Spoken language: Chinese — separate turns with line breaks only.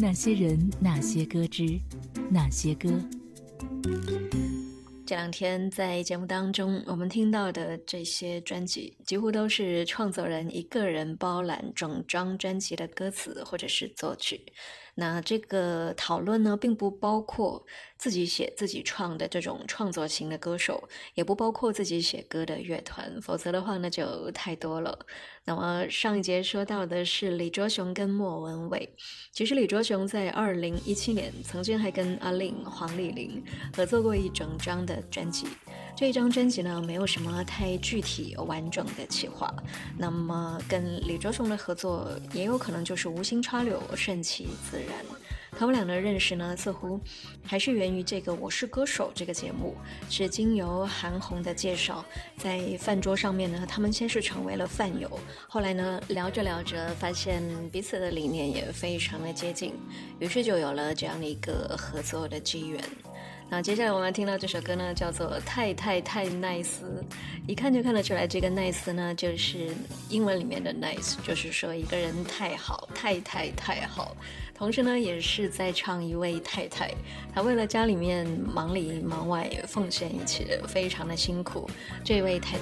那些人，那些歌之那些歌。
这两天在节目当中我们听到的这些专辑几乎都是创作人一个人包揽整张专辑的歌词或者是作曲。那这个讨论呢，并不包括自己写自己创的这种创作型的歌手，也不包括自己写歌的乐团，否则的话那就太多了。那么上一节说到的是李卓雄跟莫文蔚，其实李卓雄在2017年曾经还跟阿令、黄丽玲合作过一整张的专辑。这一张专辑呢，没有什么太具体完整的企划，那么跟李卓雄的合作也有可能就是无心插柳，顺其自然。他们俩的认识呢，似乎还是源于这个《我是歌手》这个节目，是经由韩红的介绍，在饭桌上面呢，他们先是成为了饭友，后来呢，聊着聊着发现彼此的理念也非常的接近，于是就有了这样的一个合作的机缘。那接下来我们听到这首歌呢，叫做太 nice， 一看就看得出来，这个 nice 呢，就是英文里面的 nice， 就是说一个人太好，太好。同时呢，也是在唱一位太太，她为了家里面忙里忙外奉献一切，非常的辛苦。这位太太